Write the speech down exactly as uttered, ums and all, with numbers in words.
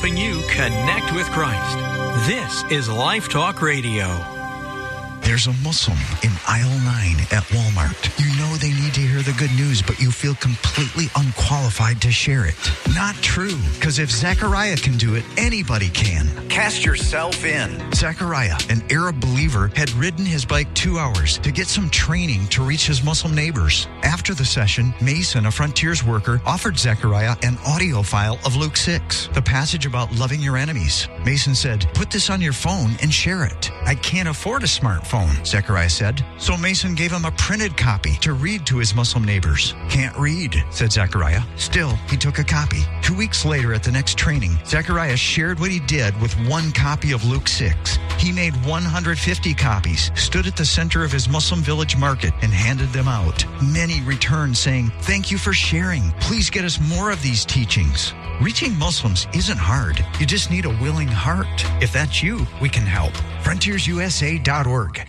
helping you connect with Christ. This is Life Talk Radio. There's a Muslim in aisle nine at Walmart. You know they need to hear the good news, but you feel completely unqualified to share it. Not true, because if Zechariah can do it, anybody can. Cast yourself in. Zechariah, an Arab believer, had ridden his bike two hours to get some training to reach his Muslim neighbors. After the session, Mason, a Frontiers worker, offered Zechariah an audio file of Luke six, the passage about loving your enemies. Mason said, "Put this on your phone and share it." "I can't afford a smartphone," Zechariah said. So Mason gave him a printed copy to read to his Muslim neighbors. "Can't read," said Zechariah. Still, he took a copy. Two weeks later at the next training, Zechariah shared what he did with one copy of Luke six. He made one hundred fifty copies, stood at the center of his Muslim village market, and handed them out. Many returned saying, "Thank you for sharing. Please get us more of these teachings." Reaching Muslims isn't hard. You just need a willing heart. If that's you, we can help. frontiers u s a dot org.